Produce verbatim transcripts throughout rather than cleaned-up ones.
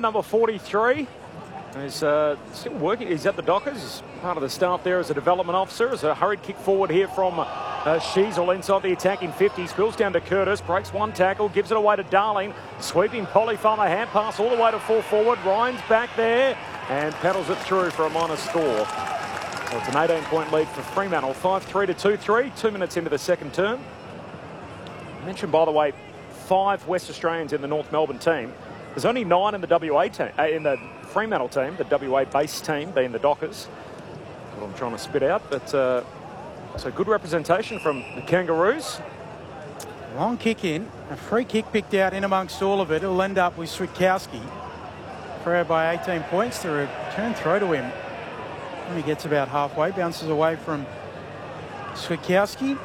number forty-three. He's uh, still working. He's at the Dockers. He's part of the staff there as a development officer. As a hurried kick forward here from uh, Sheasel inside the attacking fifty. Spills down to Curtis. Breaks one tackle. Gives it away to Darling. Sweeping Polly Farmer. Hand pass all the way to full forward. Ryan's back there and paddles it through for a minor score. So it's an eighteen point lead for Fremantle. five three to two three. Two minutes into the second term. I mentioned, by the way, five West Australians in the North Melbourne team. There's only nine in the W A team, uh, in the Fremantle team, the W A base team being the Dockers. That's what I'm trying to spit out, but uh, so good representation from the Kangaroos. Long kick in, a free kick picked out in amongst all of it. It'll end up with Switkowski. Freo by eighteen points. The return throw to him. When he gets about halfway, bounces away from Switkowski.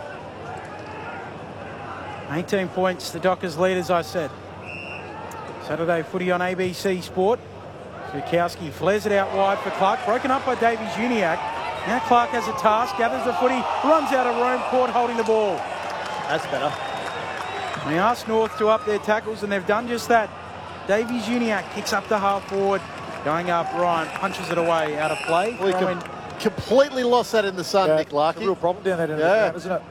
eighteen points, the Dockers lead, as I said. Saturday footy on A B C Sport. Switkowski flares it out wide for Clark. Broken up by Davies Uniacke. Now Clark has a task, gathers the footy, runs out of room, caught holding the ball. That's better. They asked North to up their tackles, and they've done just that. Davies Uniacke kicks up the half forward. Going up, Ryan punches it away out of play. We com completely lost that in the sun, yeah, Nick Larkey. It's a real problem down there, in yeah. the ground, isn't it?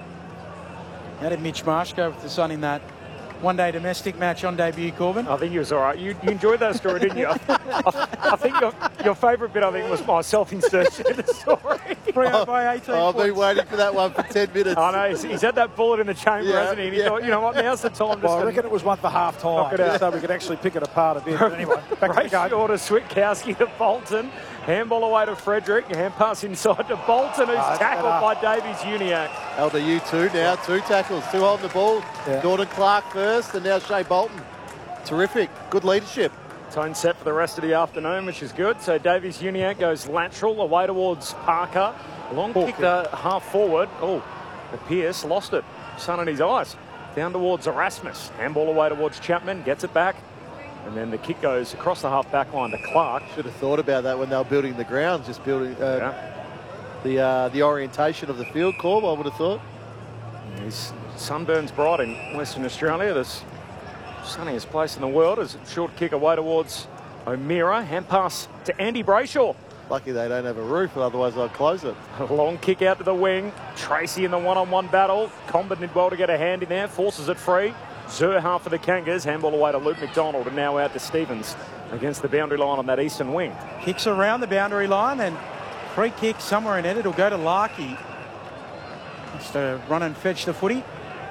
How did Mitch Marsh go with the Sun in that one-day domestic match on debut, Corbin? I think he was all right. You, you enjoyed that story, didn't you? I, I, I think your, your favourite bit, I think, was my self-insertion in the story. Three out by eighteen I've points. been waiting for that one for ten minutes. I know, he's, he's had that bullet in the chamber, Yeah, hasn't he? And he yeah. thought, you know what, now's the time Well, I to reckon it was one for half Knock time, it out. so we could actually pick it apart a bit. But anyway, back to the Race game. short to Switkowski to Bolton. Handball away to Frederick. Hand pass inside to Bolton, who's Oh, tackled better. by Davies Uniacke. L D U two now, two tackles, two holding the ball. Yeah. Jordan Clark first, and now Shea Bolton. Terrific, good leadership. Tone set for the rest of the afternoon, which is good. So Davies Uniacke goes lateral away towards Parker. Long Poor kick kick. to half forward. Oh, but Pearce lost it. Sun in his eyes. Down towards Erasmus. Handball away towards Chapman. Gets it back. And then the kick goes across the half back line to Clark. Should have thought about that when they were building the ground, just building uh, Yeah. the uh, the orientation of the field, Corb, I would have thought. His sunburns bright in Western Australia. The sunniest place in the world. As a short kick away towards O'Meara. Hand pass to Andy Brayshaw. Lucky they don't have a roof, otherwise I'd close it. A long kick out to the wing. Tracy in the one-on-one battle. Comben did well to get a hand in there. Forces it free. Zerha for the Kangas. Handball away to Luke McDonald, and now out to Stevens against the boundary line on that eastern wing. Kicks around the boundary line, and free kick somewhere in it. It'll go to Larkey. Just to run and fetch the footy.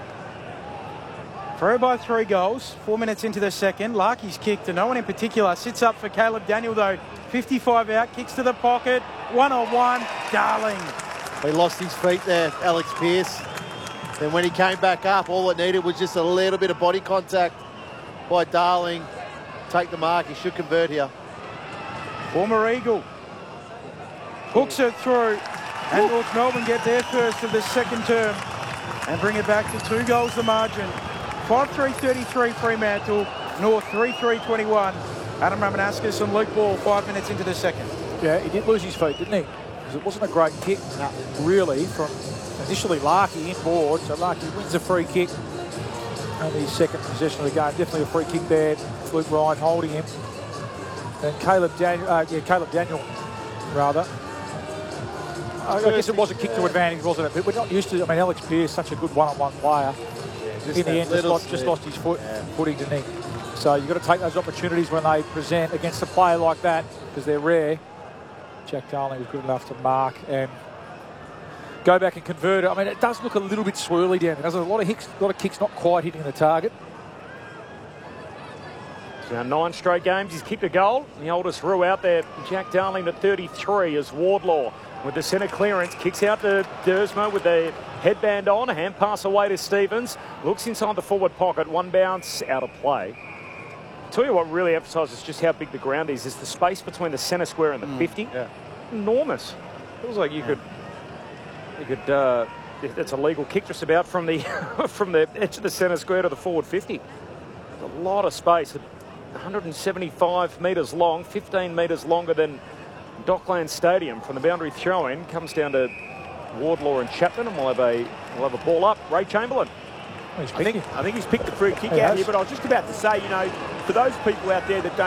Freo by three goals. Four minutes into the second. Larkey's kick to no one in particular. Sits up for Caleb Daniel, though. fifty-five out. Kicks to the pocket. One-on-one. Darling. He lost his feet there, Alex Pearce. Then when he came back up, all it needed was just a little bit of body contact by Darling. Take the mark. He should convert here. Former Eagle. Hooks it through. And North Melbourne get their first of the second term and bring it back to two goals the margin. five three thirty-three Fremantle. North three three twenty-one. Adam Ramanauskas and Luke Ball five minutes into the second. Yeah, he did lose his feet, didn't he? Because it wasn't a great kick, really, from initially Larkey inboard. So Larkey wins a free kick. Only his second possession of the game. Definitely a free kick there. Luke Ryan holding him. And Caleb Daniel, uh, yeah, Caleb Daniel, rather. I, I guess it was a kick to advantage, wasn't it? But we're not used to. I mean, Alex Pearce, such a good one-on-one player. Just In the that end, just little lost, just slip. lost his foot, Yeah. footing, didn't he? So you've got to take those opportunities when they present against a player like that, because they're rare. Jack Darling was good enough to mark and go back and convert it. I mean, it does look a little bit swirly down there. There's a lot of kicks, a lot of kicks not quite hitting the target. Now nine straight games, he's kicked a goal. The oldest Roo out there, Jack Darling at thirty-three as Wardlaw with the centre clearance. Kicks out to Dersma with the headband on. A hand pass away to Stevens. Looks inside the forward pocket. One bounce out of play. Tell you what really emphasises just how big the ground is, is the space between the centre square and the Mm, fifty. yeah. Enormous. Feels like you could, you could, uh, it's a legal kick just about from the, from the edge of the centre square to the forward fifty. A lot of space. one hundred seventy-five metres long, fifteen metres longer than Dockland Stadium from the boundary throw-in. Comes down to Wardlaw and Chapman, and we'll have a we'll have a ball up. Ray Chamberlain. He's I think, I think he's picked the free kick He out has. here, but I was just about to say, you know, for those people out there that don't